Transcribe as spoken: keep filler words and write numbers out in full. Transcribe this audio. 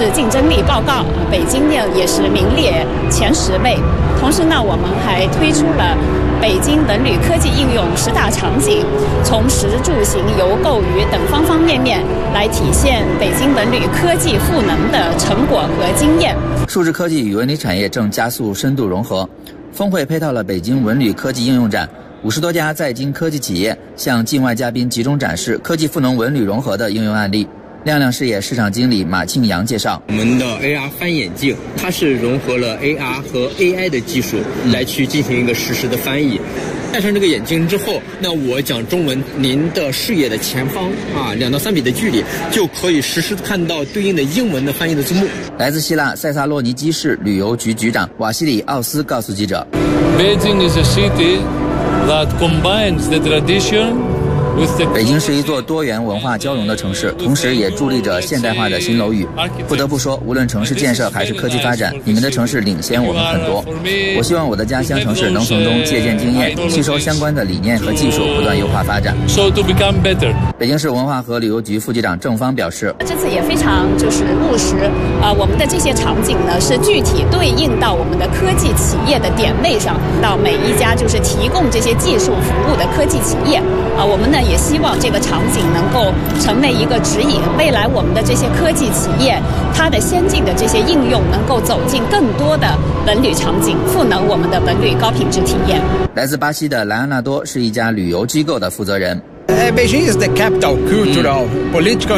市竞争力报告，北京呢也是名列前十位。同时呢，我们还推出了北京文旅科技应用十大场景，从食住行游购娱等方方面面来体现北京文旅科技赋能的成果和经验。 数字科技与文旅产业正加速深度融合。峰会配套了北京文旅科技应用展，五十多家在京科技企业向境外嘉宾集中展示科技赋能文旅融合的应用案例。亮亮视野市场经理马庆阳介绍， 我们的 A R 翻眼镜，它是融合了 A R 和 A I 的技术来去进行一个实时的翻译。戴上这个眼镜之后，那我讲中文，您的视野的前方啊，两到三米的距离就可以实时看到对应的英文的翻译的字幕。 来自希腊塞萨洛尼基市旅游局局长瓦西里奥斯告诉记者 ，Beijing is a city that combines the tradition。 北京是一座多元文化交融的城市，同时也助力着现代化的新楼宇。不得不说，无论城市建设还是科技发展，你们的城市领先我们很多。我希望我的家乡城市能从中借鉴经验，吸收相关的理念和技术，不断优化发展。北京市文化和旅游局副局长郑芳表示， 这次也非常就是务实，呃，我们的这些场景呢是具体对应到我们的科技企业的点位上，到每一家就是提供这些技术服务的科技企业，啊、呃，我们呢。也希望这个场景能够成为一个指引，未来我们的这些科技企业，它的先进的这些应用能够走进更多的文旅场景，赋能我们的文旅高品质体验。 来自巴西的莱昂纳多是一家旅游机构的负责人。 Beijing is the capital, cultural, political